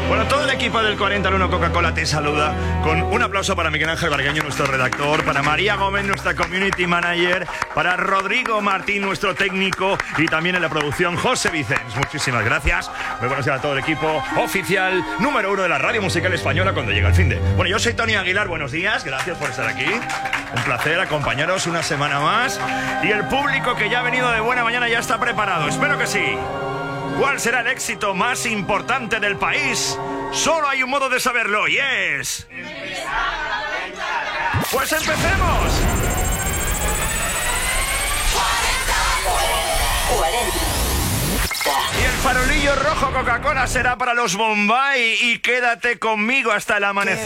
Bueno, todo el equipo del 40 al 1 Coca-Cola te saluda con un aplauso para Miguel Ángel Bargueño, nuestro redactor, para María Gómez, nuestra community manager, para Rodrigo Martín, nuestro técnico, y también en la producción José Vicens. Muchísimas gracias. Muy buenos días a todo el equipo oficial número 1 de la radio musical española cuando llega el finde. Bueno, yo soy Tony Aguilar, buenos días, gracias por estar aquí. Un placer acompañaros una semana más. Y el público que ya ha venido de buena mañana ya está preparado, espero que sí. ¿Cuál será el éxito más importante del país? Solo hay un modo de saberlo y es... ¡Pues empecemos! 40. Y el farolillo rojo Coca-Cola será para los Bombay y quédate conmigo hasta el amanecer.